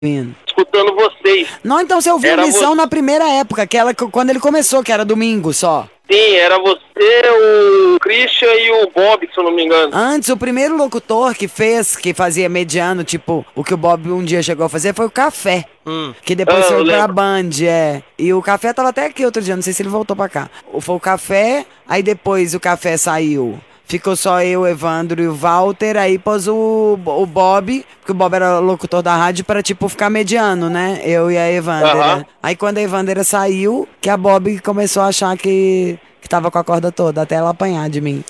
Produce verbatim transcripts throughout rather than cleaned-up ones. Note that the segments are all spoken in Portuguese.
escutando vocês. Não, então você ouviu Era Missão vo- na primeira época, aquela que- quando ele começou, que era domingo só. Sim, era você, o Christian e o Bob, se eu não me engano. Antes, o primeiro locutor que fez, que fazia mediano, tipo, o que o Bob um dia chegou a fazer foi o Café. Hum. Que depois Ah, foi eu pra lembro. Band, é. E o Café tava até aqui outro dia, não sei se ele voltou pra cá. O- Foi o Café, aí depois o Café saiu. Ficou só eu, o Evandro e o Walter, aí pôs o, o Bob, porque o Bob era locutor da rádio, pra, tipo, ficar mediano, né? Eu e a Evandera. Aham. Aí quando a Evandera saiu, que a Bob começou a achar que, que tava com a corda toda, até ela apanhar de mim.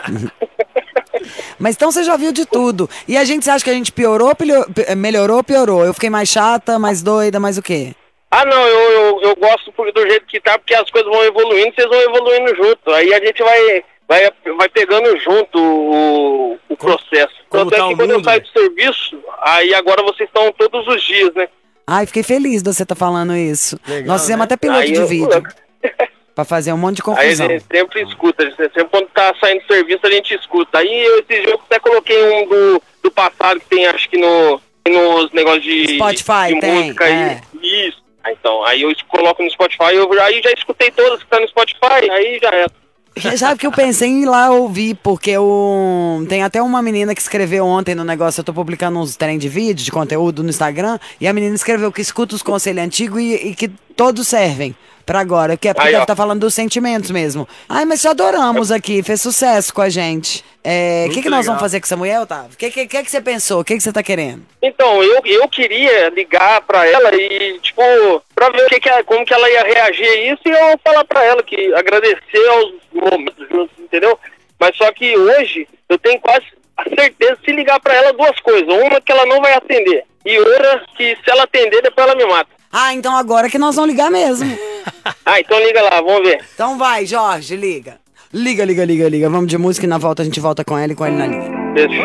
Mas então você já viu de tudo. E a gente, você acha que a gente piorou, pilho- pi- melhorou ou piorou? Eu fiquei mais chata, mais doida, mais o quê? Ah, não, eu, eu, eu gosto por- do jeito que tá, porque as coisas vão evoluindo, vocês vão evoluindo junto. Aí a gente vai, vai, vai pegando junto o, o processo. como Tanto tá é que o quando eu mundo, saio né? do serviço, aí agora vocês estão todos os dias, né? Ai, fiquei feliz de você estar falando isso. Legal, Nós fizemos né? até piloto Aí de eu- vídeo. Pra fazer um monte de Aí a confusão. gente sempre escuta, a gente sempre quando tá saindo do serviço a gente escuta. Aí eu, esse jogo até coloquei um do, do passado que tem, acho que no, nos negócios de, Spotify de tem, música é. aí. Isso. Ah, então, aí eu es- coloco no Spotify, eu aí já escutei todas que tá no Spotify, aí já é. Já sabe que eu pensei em ir lá ouvir, porque o... tem até uma menina que escreveu ontem no negócio, eu tô publicando uns trem de vídeo, de conteúdo no Instagram, e a menina escreveu que escuta os conselhos antigos e, e que todos servem pra agora, que é porque Aí, deve ó. estar falando dos sentimentos mesmo. Ai, mas te adoramos aqui, fez sucesso com a gente. É, o que, Muito que nós legal. vamos fazer com essa mulher, Otávio? O que, que, que, que você pensou? O que, que você tá querendo? Então, eu, eu queria ligar pra ela e, tipo, pra ver o que que, ela- como que ela ia reagir a isso e eu falar pra ela que agradecer aos momentos juntos, entendeu? Mas só que hoje eu tenho quase a certeza de se ligar pra ela duas coisas. Uma que ela não vai atender e outra que se ela atender depois ela me mata. Ah, então agora que nós vamos ligar mesmo. Ah, então liga lá, vamos ver. Então vai, Jorge, liga. Liga, liga, liga, liga. Vamos de música e na volta a gente volta com ela e com ele na linha. Fechou.